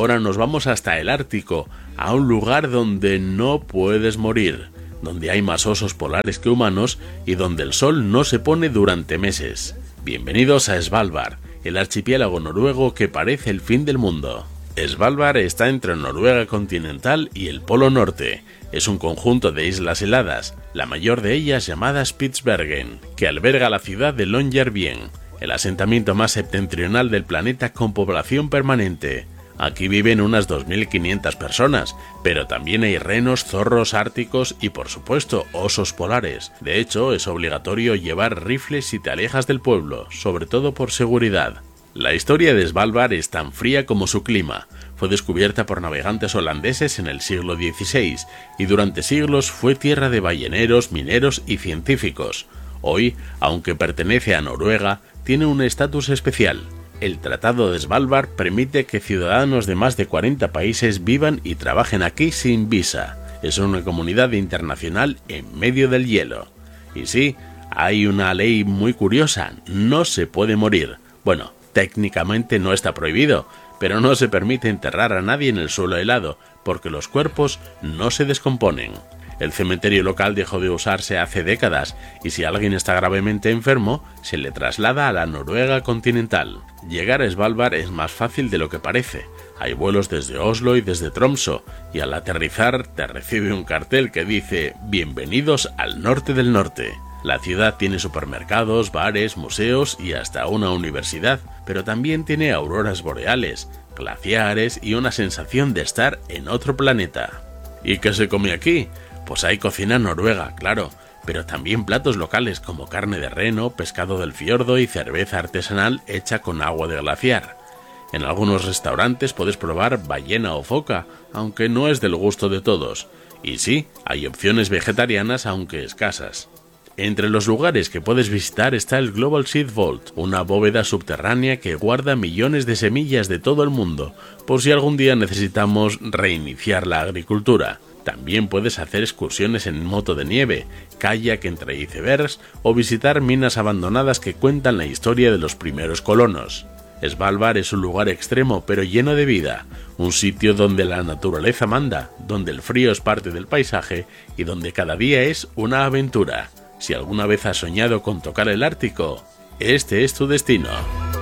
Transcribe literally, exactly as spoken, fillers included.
ahora nos vamos hasta el Ártico, a un lugar donde no puedes morir, donde hay más osos polares que humanos y donde el sol no se pone durante meses. Bienvenidos a Svalbard, el archipiélago noruego que parece el fin del mundo. Svalbard está entre Noruega continental y el Polo Norte. Es un conjunto de islas heladas, la mayor de ellas llamada Spitsbergen, que alberga la ciudad de Longyearbyen, el asentamiento más septentrional del planeta con población permanente. Aquí viven unas dos mil quinientas personas, pero también hay renos, zorros árticos y por supuesto osos polares. De hecho, es obligatorio llevar rifles si te alejas del pueblo, sobre todo por seguridad. La historia de Svalbard es tan fría como su clima. Fue descubierta por navegantes holandeses en el siglo dieciséis y durante siglos fue tierra de balleneros, mineros y científicos. Hoy, aunque pertenece a Noruega, tiene un estatus especial. El Tratado de Svalbard permite que ciudadanos de más de cuarenta países vivan y trabajen aquí sin visa. Es una comunidad internacional en medio del hielo. Y sí, hay una ley muy curiosa, no se puede morir. Bueno, técnicamente no está prohibido, pero no se permite enterrar a nadie en el suelo helado, porque los cuerpos no se descomponen. El cementerio local dejó de usarse hace décadas, y si alguien está gravemente enfermo, se le traslada a la Noruega continental. Llegar a Svalbard es más fácil de lo que parece. Hay vuelos desde Oslo y desde Tromsø, y al aterrizar te recibe un cartel que dice «Bienvenidos al norte del norte». La ciudad tiene supermercados, bares, museos y hasta una universidad, pero también tiene auroras boreales, glaciares y una sensación de estar en otro planeta. ¿Y qué se come aquí? Pues hay cocina noruega, claro, pero también platos locales como carne de reno, pescado del fiordo y cerveza artesanal hecha con agua de glaciar. En algunos restaurantes puedes probar ballena o foca, aunque no es del gusto de todos. Y sí, hay opciones vegetarianas aunque escasas. Entre los lugares que puedes visitar está el Global Seed Vault, una bóveda subterránea que guarda millones de semillas de todo el mundo, por si algún día necesitamos reiniciar la agricultura. También puedes hacer excursiones en moto de nieve, kayak entre icebergs o visitar minas abandonadas que cuentan la historia de los primeros colonos. Svalbard es un lugar extremo pero lleno de vida, un sitio donde la naturaleza manda, donde el frío es parte del paisaje y donde cada día es una aventura. Si alguna vez has soñado con tocar el Ártico, este es tu destino.